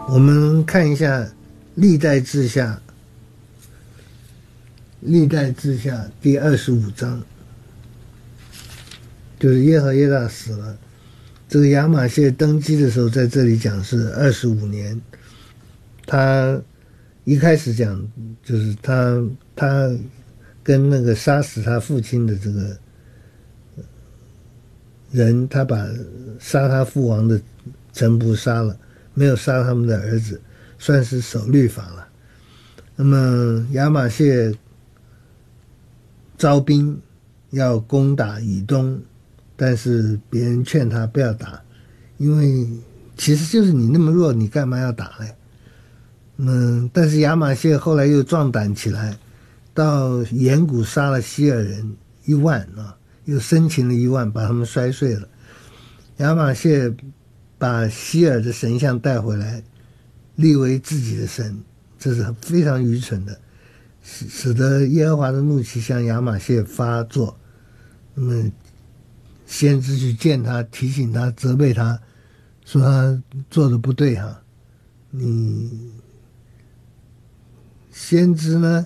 我们看一下历代志下第25章，就是耶和耶大死了。这个亚玛谢登基的时候，在这里讲是25年。他一开始讲就是他跟那个杀死他父亲的这个人，他把杀他父王的臣仆杀了，没有杀他们的儿子，算是守律法了。那么亚玛谢招兵要攻打以东，但是别人劝他不要打，因为其实就是你那么弱，你干嘛要打嘞？但是亚玛谢后来又壮胆起来，到岩谷杀了希尔人1万啊，又生擒了1万，把他们摔碎了。亚玛谢把希尔的神像带回来，立为自己的神，这是非常愚蠢的，使得耶和华的怒气向亚玛谢发作。那么先知去见他，提醒他，责备他，说他做的不对哈。先知呢，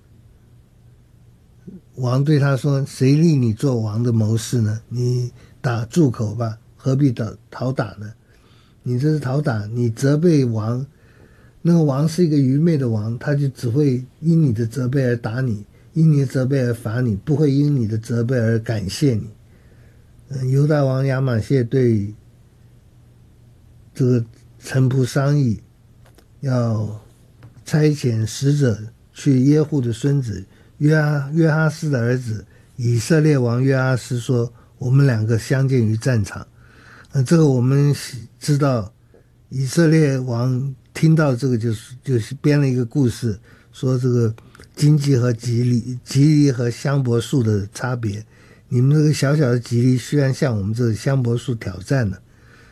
王对他说：“谁立你做王的谋士呢？你打住口吧，何必讨打呢？你这是讨打，你责备王，那个王是一个愚昧的王，他就只会因你的责备而打你，因你的责备而罚你，不会因你的责备而感谢你。”犹大王亚玛谢对这个臣仆商议，要差遣使者去耶户的孙子约哈斯的儿子以色列王约哈斯说：“我们2个相见于战场。”这个我们知道，以色列王听到这个就是编了一个故事，说这个荆棘和棘藜和香柏树的差别。你们这个小小的棘藜居然向我们这个香柏树挑战了，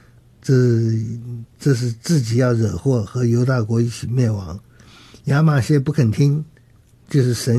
这是自己要惹祸，和犹大国一起灭亡。亚玛谢不肯听，就是神